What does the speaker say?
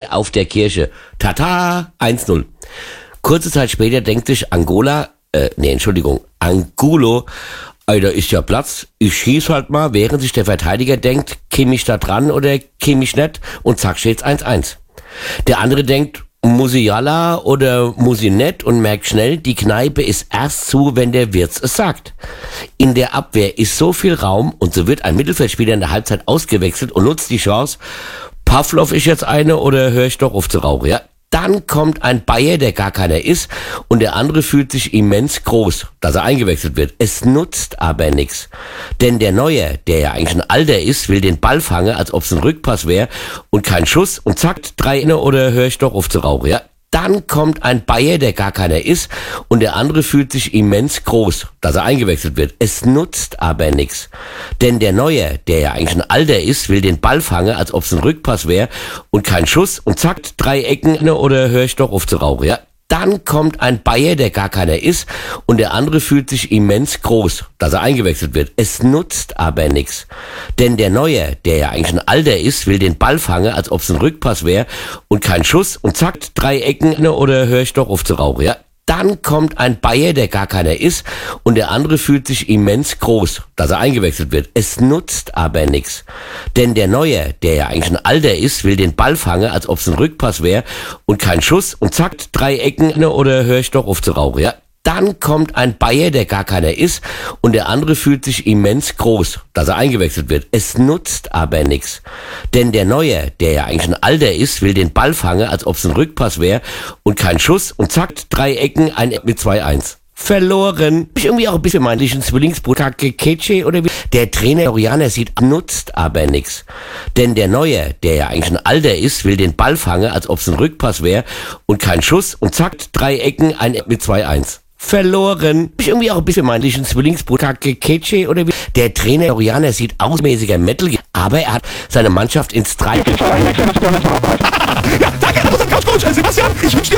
auf der Kirche. Tata, 1-0. Kurze Zeit später denkt sich Angulo, da ist ja Platz, ich schieß halt mal, während sich der Verteidiger denkt, käme ich da dran oder käme ich nicht, und zack, steht's 1-1. Der andere denkt, muss ich jalla oder muss ich nicht, und merkt schnell, die Kneipe ist erst zu, wenn der Wirt es sagt. In der Abwehr ist so viel Raum, und so wird ein Mittelfeldspieler in der Halbzeit ausgewechselt und nutzt die Chance. Pavlov ist jetzt eine, oder höre ich doch auf zu rauchen, ja? Dann kommt ein Bayer, der gar keiner ist, und der andere fühlt sich immens groß, dass er eingewechselt wird. Es nutzt aber nichts. Denn der Neue, der ja eigentlich ein Alter ist, will den Ball fangen, als ob es ein Rückpass wäre, und kein Schuss, und zack, 3 oder höre ich doch auf zu rauchen, ja? Dann kommt ein Bayer, der gar keiner ist, und der andere fühlt sich immens groß, dass er eingewechselt wird. Es nutzt aber nichts. Denn der Neue, der ja eigentlich ein Alter ist, will den Ball fangen, als ob es ein Rückpass wäre, und kein Schuss, und zack, 3 Ecken, oder höre ich doch auf zu rauchen, ja? Dann kommt ein Bayer, der gar keiner ist, und der andere fühlt sich immens groß, dass er eingewechselt wird. Es nutzt aber nichts. Denn der Neue, der ja eigentlich ein Alter ist, will den Ball fangen, als ob es ein Rückpass wäre, und kein Schuss, und zack, 3 Ecken, oder höre ich doch auf zu rauchen, ja? Dann kommt ein Bayer, der gar keiner ist, und der andere fühlt sich immens groß, dass er eingewechselt wird. Es nutzt aber nichts. Denn der Neue, der ja eigentlich ein Alter ist, will den Ball fangen, als ob es ein Rückpass wäre, und kein Schuss, und zack, 3 Ecken, oder höre ich doch auf zu rauchen, ja? Dann kommt ein Bayer, der gar keiner ist, und der andere fühlt sich immens groß, dass er eingewechselt wird. Es nutzt aber nichts. Denn der Neue, der ja eigentlich ein Alter ist, will den Ball fangen, als ob es ein Rückpass wäre, und kein Schuss, und zack, 3 Ecken, ein mit 2-1. Verloren. Ich irgendwie auch ein bisschen meintlichen Zwillingsbruder Kekeche oder wie. Der Trainer Orianer sieht, nutzt aber nichts. Denn der Neue, der ja eigentlich ein Alter ist, will den Ball fangen, als ob es ein Rückpass wäre, und kein Schuss, und zack, 3 Ecken, ein mit 2-1. Verloren. Ich irgendwie auch ein bisschen meintlichen Zwillingsbruder Kekeche oder wie. Der Trainer Orianer sieht ausmäßiger Metal, aber er hat seine Mannschaft ins 3. Ja, danke, das ist ganz gut, Sebastian. Ich wünsche dir